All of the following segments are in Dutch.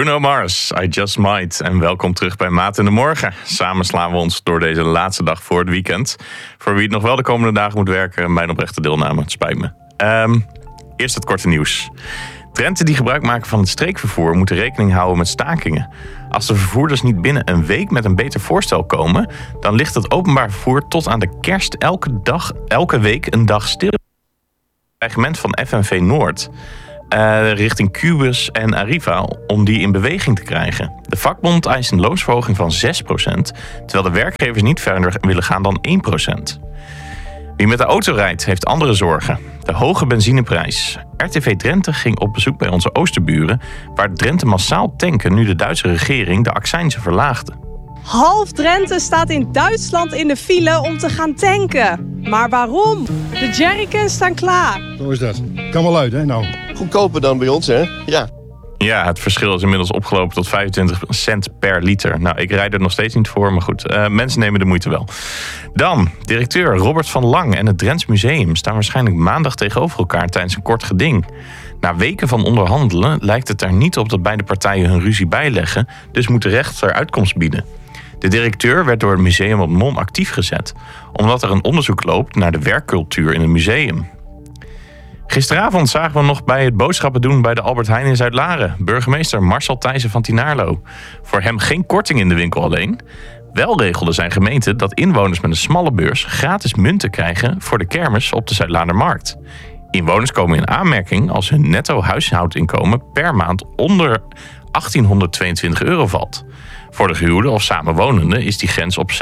Bruno Mars, I Just Might. En welkom terug bij Maat in de Morgen. Samen slaan we ons door deze laatste dag voor het weekend. Voor wie het nog wel de komende dagen moet werken, mijn oprechte deelname. Het spijt me. Eerst het korte nieuws. Drenten die gebruik maken van het streekvervoer moeten rekening houden met stakingen. Als de vervoerders niet binnen een week met een beter voorstel komen, dan ligt het openbaar vervoer tot aan de kerst elke week een dag stil. Het dreigement van FNV Noord richting Qbus en Arriva om die in beweging te krijgen. De vakbond eist een loonsverhoging van 6%, terwijl de werkgevers niet verder willen gaan dan 1%. Wie met de auto rijdt, heeft andere zorgen. De hoge benzineprijs. RTV Drenthe ging op bezoek bij onze oosterburen, waar Drenthe massaal tanken nu de Duitse regering de accijnzen verlaagde. Half Drenthe staat in Duitsland in de file om te gaan tanken. Maar waarom? De jerrycans staan klaar. Zo is dat. Kan wel uit, hè? Nou. Goedkoper dan bij ons, hè? Ja. Ja, het verschil is inmiddels opgelopen tot 25 cent per liter. Nou, ik rijd er nog steeds niet voor, maar goed. Mensen nemen de moeite wel. Dan, directeur Robert van Lang en het Drents Museum staan waarschijnlijk maandag tegenover elkaar tijdens een kort geding. Na weken van onderhandelen lijkt het er niet op dat beide partijen hun ruzie bijleggen, dus moet de rechter uitkomst bieden. De directeur werd door het museum op non-actief gezet, omdat er een onderzoek loopt naar de werkcultuur in het museum. Gisteravond zagen we nog bij het boodschappen doen bij de Albert Heijn in Zuidlaren burgemeester Marcel Thijssen van Tienaarlo. Voor hem geen korting in de winkel alleen. Wel regelde zijn gemeente dat inwoners met een smalle beurs gratis munten krijgen voor de kermis op de Zuidlaardermarkt. Inwoners komen in aanmerking als hun netto huishoudinkomen per maand onder €1822 valt. Voor de gehuwden of samenwonenden is die grens op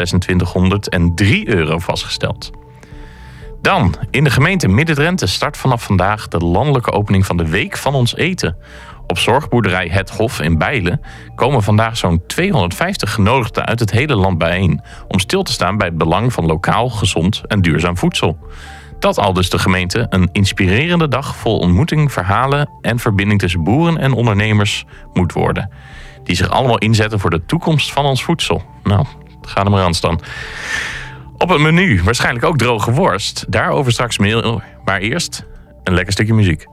€2603 vastgesteld. Dan, in de gemeente Midden-Drenthe start vanaf vandaag de landelijke opening van de Week van ons Eten. Op zorgboerderij Het Hof in Bijlen komen vandaag zo'n 250 genodigden uit het hele land bijeen om stil te staan bij het belang van lokaal, gezond en duurzaam voedsel. Dat aldus de gemeente een inspirerende dag vol ontmoeting, verhalen en verbinding tussen boeren en ondernemers moet worden. Die zich allemaal inzetten voor de toekomst van ons voedsel. Nou, ga er maar aan staan. Op het menu waarschijnlijk ook droge worst. Daarover straks meer, maar eerst een lekker stukje muziek.